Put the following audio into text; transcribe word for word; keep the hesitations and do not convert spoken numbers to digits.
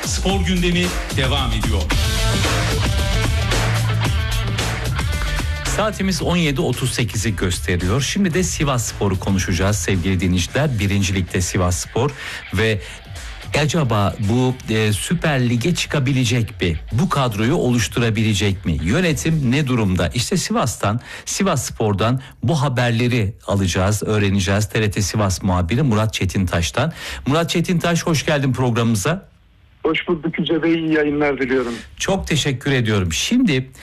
Spor gündemi devam ediyor. Saatimiz on yedi otuz sekizi gösteriyor. Şimdi de Sivasspor'u konuşacağız sevgili dinleyiciler. Birinci Lig'de Sivasspor ve acaba bu e, Süper Lig'e çıkabilecek mi? Bu kadroyu oluşturabilecek mi? Yönetim ne durumda? İşte Sivas'tan, Sivasspor'dan bu haberleri alacağız, öğreneceğiz. T R T Sivas muhabiri Murat Çetintaş'tan. Murat Çetintaş, hoş geldin programımıza. Hoş bulduk Yüce Bey, iyi yayınlar diliyorum. Çok teşekkür ediyorum. Şimdi